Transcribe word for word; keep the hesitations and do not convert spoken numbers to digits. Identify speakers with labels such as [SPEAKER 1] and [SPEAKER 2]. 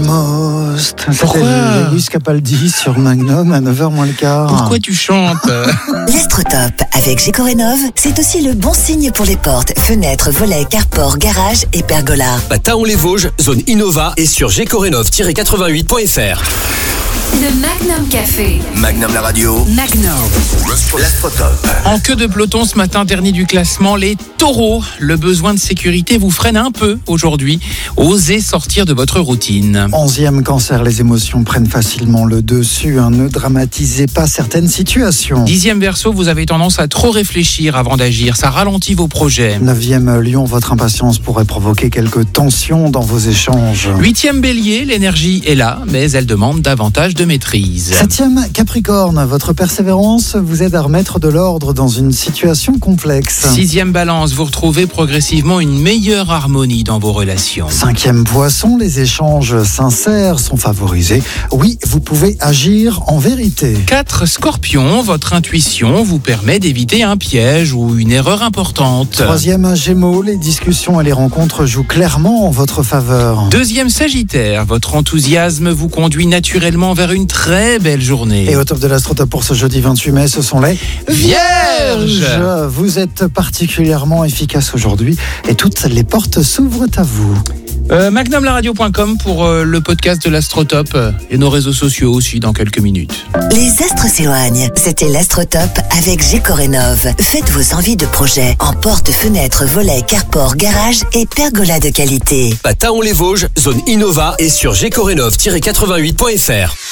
[SPEAKER 1] Almost.
[SPEAKER 2] Pourquoi
[SPEAKER 1] C'était Lewis Capaldi sur Magnum à neuf heures moins le quart.
[SPEAKER 2] Pourquoi tu chantes?
[SPEAKER 3] L'Astrotop avec Gécorénove, c'est aussi le bon signe pour les portes, fenêtres, volets, carport, garage et pergola.
[SPEAKER 4] À Taon-les-Vosges, zone Innova et sur gécorénove tiret quatre-vingt-huit point f r.
[SPEAKER 5] Le Magnum Café.
[SPEAKER 4] Magnum la radio.
[SPEAKER 5] Magnum.
[SPEAKER 4] L'Astrotop.
[SPEAKER 2] En queue de peloton ce matin, dernier du classement, les taureaux. Le besoin de sécurité vous freine un peu aujourd'hui. Osez sortir de votre routine.
[SPEAKER 1] Onzième cancer, les émotions prennent facilement le dessus. Hein. Ne dramatisez pas certaines situations.
[SPEAKER 2] Dixième Verseau, vous avez tendance à trop réfléchir avant d'agir. Ça ralentit vos projets.
[SPEAKER 1] Neuvième Lion, votre impatience pourrait provoquer quelques tensions dans vos échanges.
[SPEAKER 2] Huitième Bélier, l'énergie est là, mais elle demande davantage de maîtrise.
[SPEAKER 1] Septième Capricorne, votre persévérance vous aide à remettre de l'ordre dans une situation complexe.
[SPEAKER 2] Sixième Balance, vous retrouvez progressivement une meilleure harmonie dans vos relations.
[SPEAKER 1] Cinquième Poisson, les échanges sincères sont favorisés. Oui, vous pouvez agir en vérité.
[SPEAKER 2] Quatre Scorpion, votre intuition vous permet d'éviter un piège ou une erreur importante.
[SPEAKER 1] Troisième Gémeaux, les discussions et les rencontres jouent clairement en votre faveur.
[SPEAKER 2] Deuxième Sagittaire, votre enthousiasme vous conduit naturellement vers une très belle journée.
[SPEAKER 1] Et au top de l'Astrotop pour ce jeudi vingt-huit mai, ce sont les
[SPEAKER 2] Vierges.
[SPEAKER 1] Vous êtes particulièrement efficace aujourd'hui et toutes les portes s'ouvrent à vous.
[SPEAKER 2] Euh, magnum la radio point com pour euh, le podcast de l'Astrotop euh, et nos réseaux sociaux aussi dans quelques minutes.
[SPEAKER 3] Les astres s'éloignent. C'était l'Astrotop avec Gécorénove. Faites vos envies de projet en porte, fenêtre, volets, carport, garage et pergola de qualité.
[SPEAKER 4] À Taon-les-Vosges, zone Innova et sur gécorénove tiret quatre-vingt-huit point f r.